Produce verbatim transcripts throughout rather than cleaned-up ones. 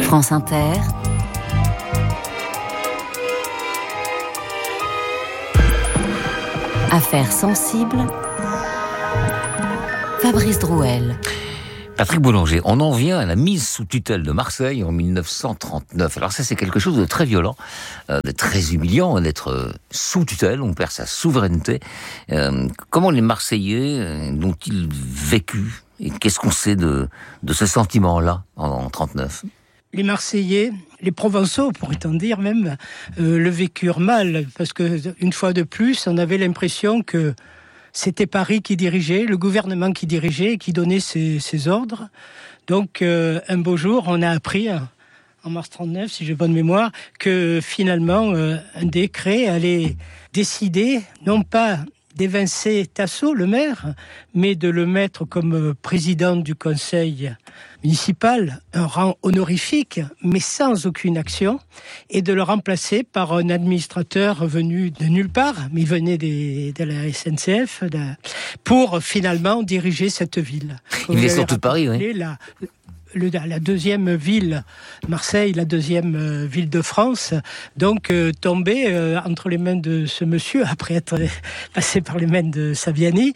France Inter. Affaires sensibles. Fabrice Drouel. Patrick Boulanger, on en vient à la mise sous tutelle de Marseille en mille neuf cent trente-neuf. Alors ça, c'est quelque chose de très violent, euh, de très humiliant, d'être euh, sous tutelle, on perd sa souveraineté. Euh, comment les Marseillais euh, l'ont-ils vécu ? Et qu'est-ce qu'on sait de, de ce sentiment-là en, en trente-neuf ? Les Marseillais, les Provençaux, pourrait-on dire même, euh, le vécurent mal, parce que une fois de plus, on avait l'impression que c'était Paris qui dirigeait, le gouvernement qui dirigeait, qui donnait ses, ses ordres. Donc, euh, un beau jour, on a appris, en mars trente-neuf, si j'ai bonne mémoire, que finalement, euh, un décret allait décider, non pas d'évincer Tasso, le maire, mais de le mettre comme président du conseil municipal, un rang honorifique, mais sans aucune action, et de le remplacer par un administrateur venu de nulle part, mais il venait des, de la S N C F, de, pour finalement diriger cette ville. Il venait surtout de Paris, oui. La, Le, la deuxième ville, Marseille, la deuxième euh, ville de France, donc euh, tombée euh, entre les mains de ce monsieur, après être passé par les mains de Saviani,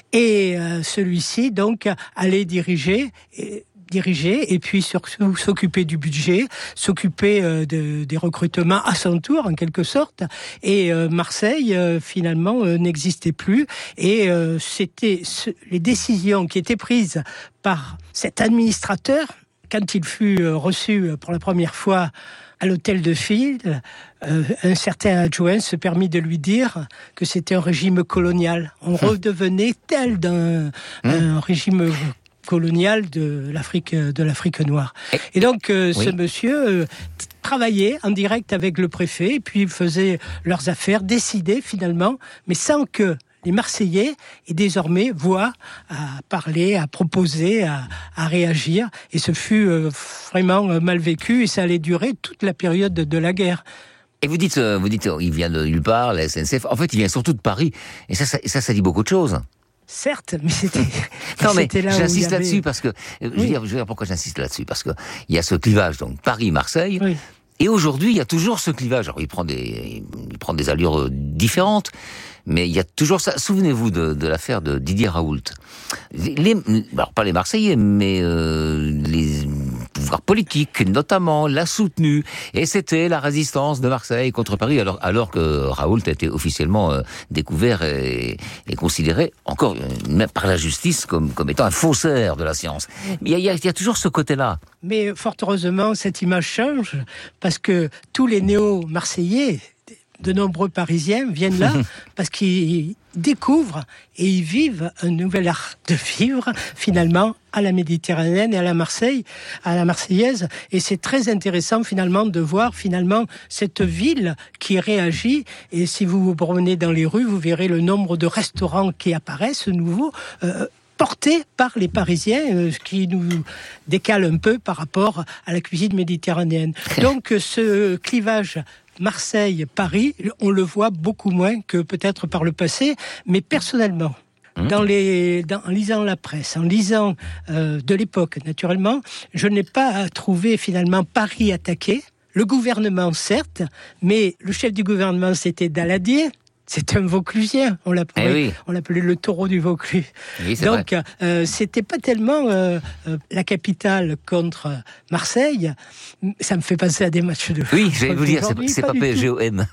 et euh, celui-ci, donc, allait diriger... Et, diriger et puis surtout s'occuper du budget, s'occuper euh, de, des recrutements à son tour en quelque sorte. Et euh, Marseille euh, finalement euh, n'existait plus et euh, c'était ce, les décisions qui étaient prises par cet administrateur quand il fut euh, reçu pour la première fois à l'hôtel de ville, euh, un certain adjoint se permit de lui dire que c'était un régime colonial. On redevenait tel d'un mmh. un régime colonial de l'Afrique de l'Afrique noire. Et donc euh, oui. ce monsieur euh, travaillait en direct avec le préfet et puis faisait leurs affaires, décidait finalement, mais sans que les Marseillais aient désormais voix à parler, à proposer, à, à réagir. Et ce fut euh, vraiment mal vécu et ça allait durer toute la période de, de la guerre. Et vous dites, vous dites, il vient de nulle part, la S N C F. En fait, il vient surtout de Paris. Et ça, ça, ça, ça dit beaucoup de choses. Certes, mais c'était. non, mais c'était là j'insiste avait... là-dessus parce que. Je veux, oui. dire, je veux dire pourquoi j'insiste là-dessus. Parce que il y a ce clivage, donc Paris-Marseille. Oui. Et aujourd'hui, il y a toujours ce clivage. Alors, il prend des, il prend des allures différentes. Mais il y a toujours ça. Souvenez-vous de, de l'affaire de Didier Raoult. Les, alors pas les Marseillais, mais euh, les pouvoirs politiques, notamment, l'a soutenu. Et c'était la résistance de Marseille contre Paris, alors, alors que Raoult était officiellement euh, découvert et, et considéré, encore même par la justice, comme, comme étant un faussaire de la science. Mais il y a, il y a toujours ce côté-là. Mais fort heureusement, cette image change, parce que tous les néo-marseillais, de nombreux Parisiens viennent là parce qu'ils découvrent et ils vivent un nouvel art de vivre finalement à la Méditerranéenne et à la Marseille, à la Marseillaise. Et c'est très intéressant finalement de voir finalement cette ville qui réagit. Et si vous vous promenez dans les rues, vous verrez le nombre de restaurants qui apparaissent nouveaux. Euh, porté par les Parisiens, euh, ce qui nous décale un peu par rapport à la cuisine méditerranéenne. Donc ce clivage Marseille-Paris, on le voit beaucoup moins que peut-être par le passé, mais personnellement, mmh. dans les, dans, en lisant la presse, en lisant euh, de l'époque, naturellement, je n'ai pas trouvé finalement Paris attaqué. Le gouvernement, certes, mais le chef du gouvernement, c'était Daladier. C'est un Vauclusien, on l'appelait, eh oui. on l'appelait le taureau du Vaucluse. Oui, donc, euh, c'était pas tellement euh, euh, la capitale contre Marseille. Ça me fait penser à des matchs de foot. Oui, je vais vous dire, c'est, c'est pas, pas P S G O M.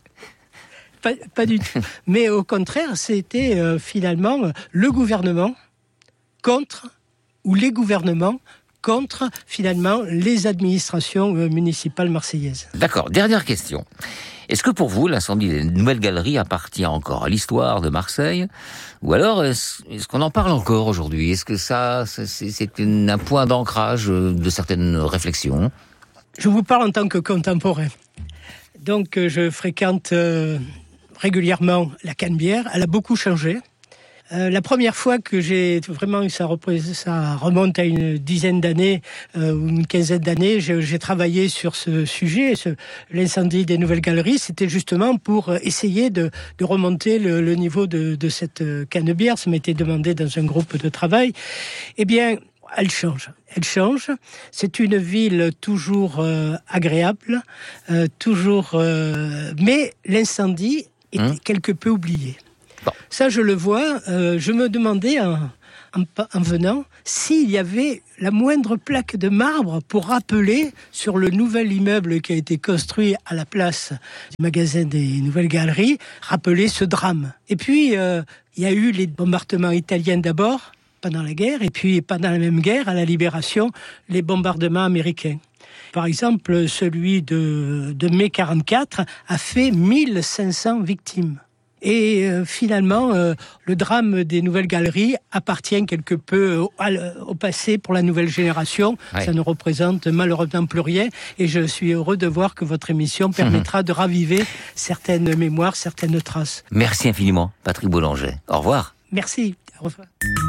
Pas, pas du tout. Mais au contraire, c'était euh, finalement le gouvernement contre, ou les gouvernements contre, finalement, les administrations euh, municipales marseillaises. D'accord, dernière question. Est-ce que pour vous, l'incendie des Nouvelles Galeries appartient encore à l'histoire de Marseille ? Ou alors, est-ce, est-ce qu'on en parle encore aujourd'hui ? Est-ce que ça, c'est, c'est une, un point d'ancrage de certaines réflexions ? Je vous parle en tant que contemporain. Donc, je fréquente euh, régulièrement la Canebière. Elle a beaucoup changé. Euh, la première fois que j'ai vraiment, ça, ça remonte à une dizaine d'années euh, ou une quinzaine d'années, j'ai, j'ai travaillé sur ce sujet, ce, l'incendie des Nouvelles Galeries. C'était justement pour essayer de, de remonter le, le niveau de, de cette canebière. Ça m'était demandé dans un groupe de travail. Eh bien, elle change. Elle change. C'est une ville toujours euh, agréable, euh, toujours. Euh, mais l'incendie est mmh. quelque peu oublié. Bon. Ça, je le vois. Euh, je me demandais en, en, en venant s'il y avait la moindre plaque de marbre pour rappeler sur le nouvel immeuble qui a été construit à la place du magasin des Nouvelles Galeries, rappeler ce drame. Et puis, euh, il y a eu les bombardements italiens d'abord, pendant la guerre, et puis pendant la même guerre, à la Libération, les bombardements américains. Par exemple, celui de, de mai quarante-quatre a fait mille cinq cents victimes. Et euh, finalement, euh, le drame des Nouvelles Galeries appartient quelque peu au, au passé pour la nouvelle génération. Ouais. Ça ne représente malheureusement plus rien. Et je suis heureux de voir que votre émission permettra mmh. de raviver certaines mémoires, certaines traces. Merci infiniment, Patrick Boulanger. Au revoir. Merci. Au revoir.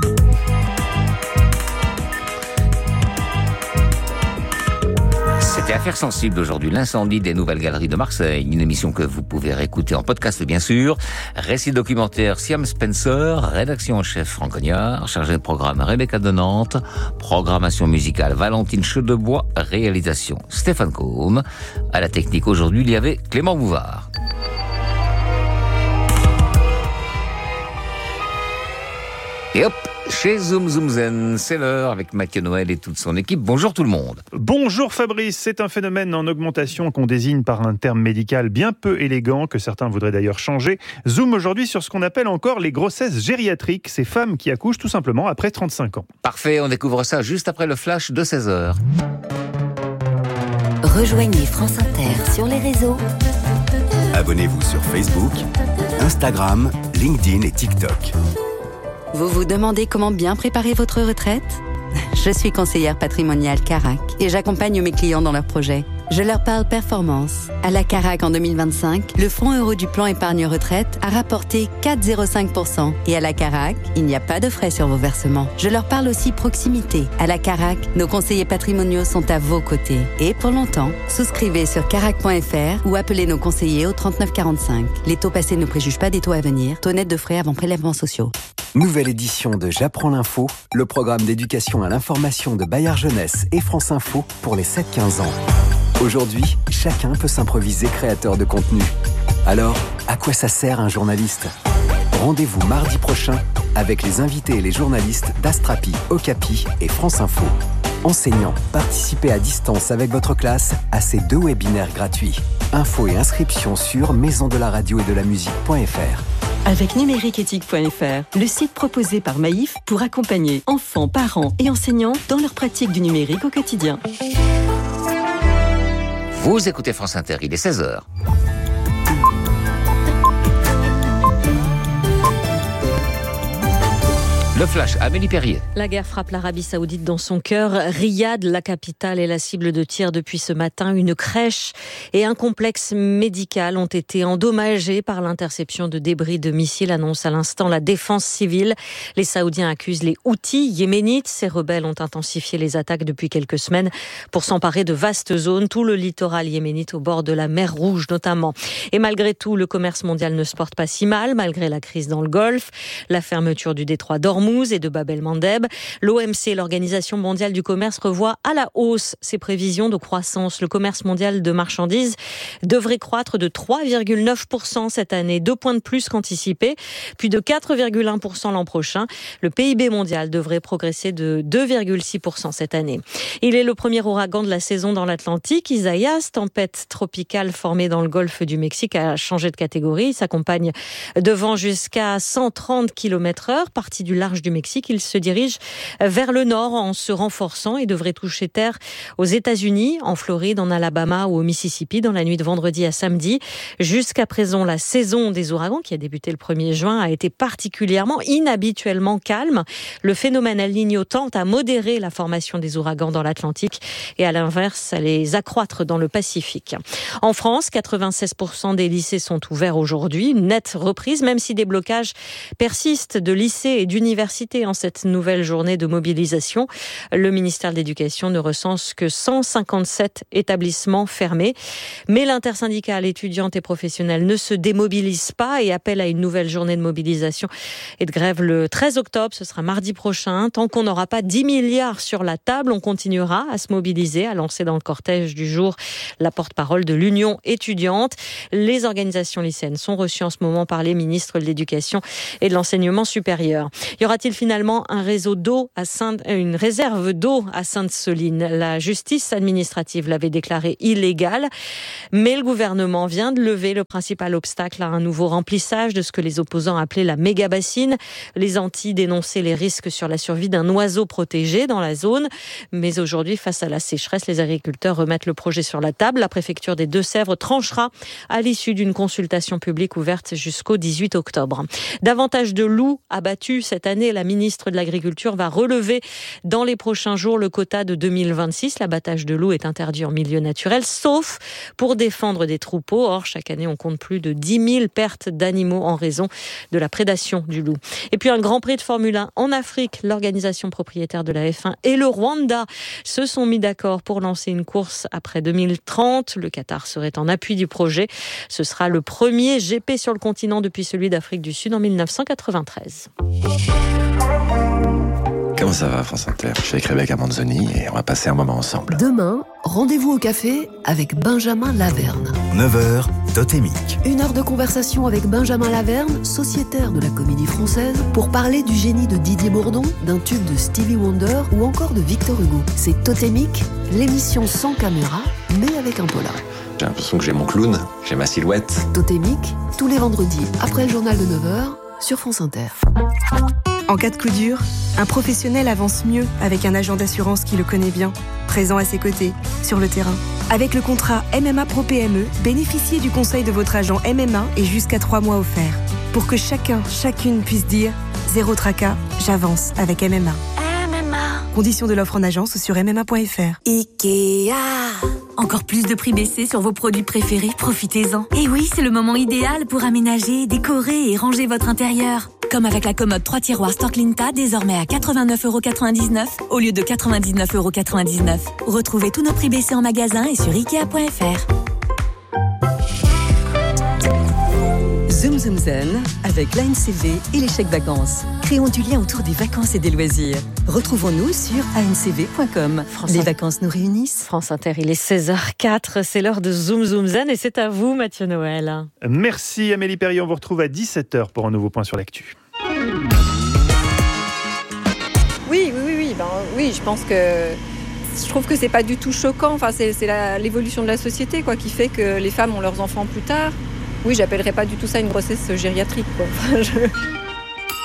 C'était Affaires sensibles aujourd'hui, l'incendie des Nouvelles Galeries de Marseille. Une émission que vous pouvez réécouter en podcast, bien sûr. Récit documentaire Siam Spencer, rédaction en chef Franck Cognard, chargé de programme Rebecca de Nantes, programmation musicale Valentine Chedebois, réalisation Stéphane Combe. À la technique aujourd'hui, il y avait Clément Bouvard. Et hop, chez Zoom Zoom Zen, c'est l'heure avec Mathieu Noël et toute son équipe. Bonjour tout le monde. Bonjour Fabrice, c'est un phénomène en augmentation qu'on désigne par un terme médical bien peu élégant, que certains voudraient d'ailleurs changer. Zoom aujourd'hui sur ce qu'on appelle encore les grossesses gériatriques, ces femmes qui accouchent tout simplement après trente-cinq ans. Parfait, on découvre ça juste après le flash de seize heures. Rejoignez France Inter sur les réseaux. Abonnez-vous sur Facebook, Instagram, LinkedIn et TikTok. Vous vous demandez comment bien préparer votre retraite ? Je suis conseillère patrimoniale Carac et j'accompagne mes clients dans leurs projets. Je leur parle performance. À la Carac en deux mille vingt-cinq, le fonds euro du plan épargne retraite a rapporté quatre virgule zéro cinq pour cent. Et à la Carac, il n'y a pas de frais sur vos versements. Je leur parle aussi proximité. À la Carac, nos conseillers patrimoniaux sont à vos côtés. Et pour longtemps, souscrivez sur carac point f r ou appelez nos conseillers au trente-neuf quarante-cinq. Les taux passés ne préjugent pas des taux à venir. Taux net de frais avant prélèvements sociaux. Nouvelle édition de J'apprends l'info, le programme d'éducation à l'information de Bayard Jeunesse et France Info pour les sept quinze ans. Aujourd'hui, chacun peut s'improviser créateur de contenu. Alors, à quoi ça sert un journaliste ? Rendez-vous mardi prochain avec les invités et les journalistes d'Astrapi, Okapi et France Info. Enseignants, participez à distance avec votre classe à ces deux webinaires gratuits. Infos et inscriptions sur maison de la radio et de la musique point f r. Avec numérique éthique point f r, le site proposé par Maïf pour accompagner enfants, parents et enseignants dans leur pratique du numérique au quotidien. Vous écoutez France Inter, il est seize heures. Le flash, Amélie Perrier. La guerre frappe l'Arabie Saoudite dans son cœur. Riyad, la capitale, est la cible de tirs depuis ce matin. Une crèche et un complexe médical ont été endommagés par l'interception de débris de missiles, annonce à l'instant la défense civile. Les Saoudiens accusent les Houthis yéménites. Ces rebelles ont intensifié les attaques depuis quelques semaines pour s'emparer de vastes zones, tout le littoral yéménite au bord de la mer Rouge notamment. Et malgré tout, le commerce mondial ne se porte pas si mal, malgré la crise dans le Golfe, la fermeture du détroit d'Ormuz et de Bab el-Mandeb. L'O M C, l'Organisation mondiale du commerce, revoit à la hausse ses prévisions de croissance. Le commerce mondial de marchandises devrait croître de trois virgule neuf pour cent cette année, deux points de plus qu'anticipé, puis de quatre virgule un pour cent l'an prochain. Le P I B mondial devrait progresser de deux virgule six pour cent cette année. Il est le premier ouragan de la saison dans l'Atlantique. Isaias, tempête tropicale formée dans le golfe du Mexique, a changé de catégorie. Il s'accompagne de vents jusqu'à cent trente kilomètres heure, parti du large du Mexique. Il se dirige vers le nord en se renforçant et devrait toucher terre aux États-Unis, en Floride, en Alabama ou au Mississippi dans la nuit de vendredi à samedi. Jusqu'à présent, la saison des ouragans, qui a débuté le premier juin, a été particulièrement inhabituellement calme. Le phénomène El Niño tente à modérer la formation des ouragans dans l'Atlantique et à l'inverse, à les accroître dans le Pacifique. En France, quatre-vingt-seize pour cent des lycées sont ouverts aujourd'hui. Une nette reprise, même si des blocages persistent de lycées et d'universités universités en cette nouvelle journée de mobilisation. Le ministère de l'Éducation ne recense que cent cinquante-sept établissements fermés. Mais l'intersyndicale étudiante et professionnelle ne se démobilise pas et appelle à une nouvelle journée de mobilisation et de grève le treize octobre. Ce sera mardi prochain. Tant qu'on n'aura pas dix milliards sur la table, on continuera à se mobiliser, à lancer dans le cortège du jour la porte-parole de l'Union étudiante. Les organisations lycéennes sont reçues en ce moment par les ministres de l'Éducation et de l'Enseignement supérieur. Y aura-t-il finalement un réseau d'eau à Sainte, une réserve d'eau à Sainte-Soline? La justice administrative l'avait déclarée illégale, mais le gouvernement vient de lever le principal obstacle à un nouveau remplissage de ce que les opposants appelaient la méga-bassine. Les Antilles dénonçaient les risques sur la survie d'un oiseau protégé dans la zone. Mais aujourd'hui, face à la sécheresse, les agriculteurs remettent le projet sur la table. La préfecture des Deux-Sèvres tranchera à l'issue d'une consultation publique ouverte jusqu'au dix-huit octobre. Davantage de loups abattus cette année. La ministre de l'Agriculture va relever dans les prochains jours le quota de deux mille vingt-six. L'abattage de loups est interdit en milieu naturel, sauf pour défendre des troupeaux. Or, chaque année, on compte plus de dix mille pertes d'animaux en raison de la prédation du loup. Et puis un Grand Prix de Formule un en Afrique. L'organisation propriétaire de la F un et le Rwanda se sont mis d'accord pour lancer une course après deux mille trente. Le Qatar serait en appui du projet. Ce sera le premier G P sur le continent depuis celui d'Afrique du Sud en mille neuf cent quatre-vingt-treize. Comment ça va, France Inter? Je suis avec Rebecca Manzoni et on va passer un moment ensemble. Demain, rendez-vous au café avec Benjamin Laverne. neuf heures, Totémique. Une heure de conversation avec Benjamin Laverne, sociétaire de la Comédie Française, pour parler du génie de Didier Bourdon, d'un tube de Stevie Wonder ou encore de Victor Hugo. C'est Totémique, l'émission sans caméra, mais avec un polar. J'ai l'impression que j'ai mon clown, j'ai ma silhouette. Totémique, tous les vendredis, après le journal de neuf heures, sur France Inter. En cas de coup dur, un professionnel avance mieux avec un agent d'assurance qui le connaît bien, présent à ses côtés, sur le terrain. Avec le contrat M M A Pro P M E, bénéficiez du conseil de votre agent M M A et jusqu'à trois mois offerts. Pour que chacun, chacune puisse dire « Zéro tracas, j'avance avec M M A ». M M A. Conditions de l'offre en agence ou sur m m a point f r. Ikea. Encore plus de prix baissés sur vos produits préférés, profitez-en. Et oui, c'est le moment idéal pour aménager, décorer et ranger votre intérieur. Comme avec la commode trois tiroirs Storklinta, désormais à quatre-vingt-neuf euros quatre-vingt-dix-neuf au lieu de quatre-vingt-dix-neuf euros quatre-vingt-dix-neuf. Retrouvez tous nos prix baissés en magasin et sur ikea point f r. Zoom Zoom Zen avec l'A N C V et les chèques vacances. Créons du lien autour des vacances et des loisirs. Retrouvons-nous sur a n c v point com. Les vacances nous réunissent. France Inter, il est seize heures quatre, c'est l'heure de Zoom Zoom Zen et c'est à vous Mathieu Noël. Merci Amélie Perrier, on vous retrouve à dix-sept heures pour un nouveau point sur l'actu. Oui, oui, oui, oui, ben, oui, je pense que je trouve que c'est pas du tout choquant. Enfin, c'est, c'est la, l'évolution de la société quoi, qui fait que les femmes ont leurs enfants plus tard. Oui, j'appellerais pas du tout ça une grossesse gériatrique, quoi. Enfin, je...